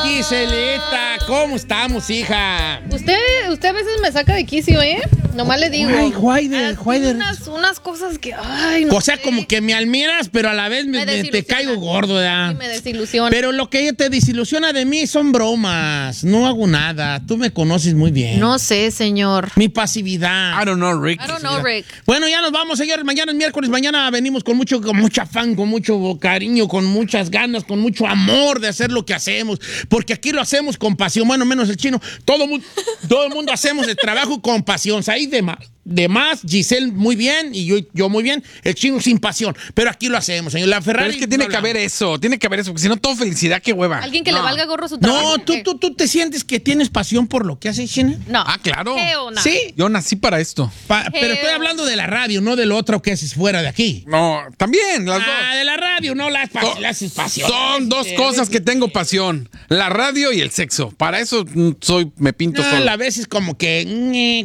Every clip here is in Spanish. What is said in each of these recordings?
Giselita, ¿cómo estamos, hija? Usted a veces me saca de quicio, ¿eh? Nomás le digo. Ay, Juaider. Unas cosas que, ay, no O sea, sé. como que me admiras, pero a la vez te caigo gordo, ¿verdad? Sí, me desilusiona. Pero lo que te desilusiona de mí son bromas. No hago nada. Tú me conoces muy bien. No sé, señor. Mi pasividad. I don't know, Rick. Bueno, ya nos vamos, señores. Mañana es miércoles. Mañana venimos con mucho afán, con mucho cariño, con muchas ganas, con mucho amor de hacer lo que hacemos. Porque aquí lo hacemos con pasión. Bueno, menos el chino. Todo el mundo hacemos el trabajo con pasión. Ahí de más, Giselle muy bien y yo muy bien. El chino sin pasión. Pero aquí lo hacemos, señor. La Ferrari. Pero es que tiene que haber eso, porque si no, todo felicidad, qué hueva. Alguien que le valga gorro su trabajo. No, ¿tú te sientes que tienes pasión por lo que haces, chino? No. Ah, claro. Sí. Yo nací para esto. Pero estoy hablando de la radio, no de lo otro que haces fuera de aquí. No, también, las dos. De la radio, no las haces pasión. Son dos cosas que tengo pasión. La radio y el sexo. Para eso me pinto solo. A veces como que...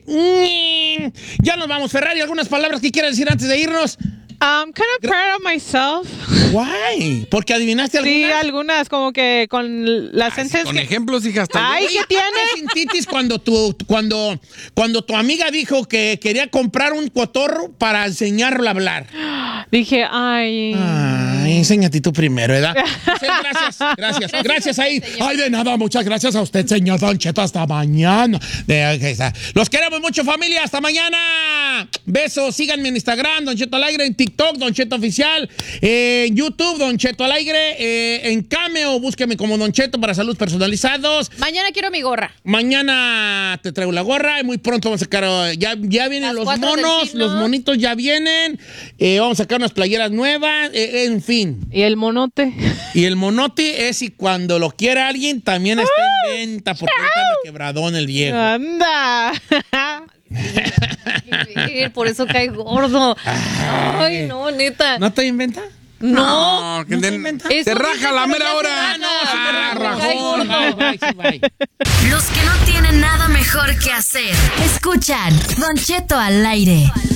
Ya nos vamos, Ferrari. ¿Algunas palabras que quieras decir antes de irnos? I'm kind of proud of myself. Why? ¿Porque adivinaste algunas? Sí, algunas, como que con las sentencias. Con ejemplos, hija, hasta Ay, ¿qué tiene? Sintitis cuando tu amiga dijo que quería comprar un cotorro para enseñarlo a hablar. Dije, ay. Enséñate tú primero, ¿verdad? Gracias ahí. Ay, de nada, muchas gracias a usted, señor Don Cheto. Hasta mañana. Los queremos mucho, familia. Hasta mañana. Besos. Síganme en Instagram, Don Cheto al aire, en TikTok, Don Cheto oficial, en YouTube, Don Cheto al aire, en Cameo, búsqueme como Don Cheto para saludos personalizados. Mañana quiero mi gorra. Mañana te traigo la gorra y muy pronto vamos a sacar, ya vienen los monos, los monitos ya vienen, vamos a sacar unas playeras nuevas, en fin. ¿Y el monote? Y el monote es, y cuando lo quiera alguien, también está en venta, porque está quebradón el viejo. ¡Anda! Por eso cae gordo. Ay, no, neta. ¿No te inventa? No. Te raja la mera hora. Los que no tienen nada mejor que hacer, escuchan Don Cheto al aire.